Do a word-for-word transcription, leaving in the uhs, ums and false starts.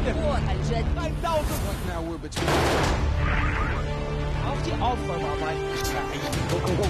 الأسبوع الجديد. Now we're between. Auf die Aufräumarbeiten.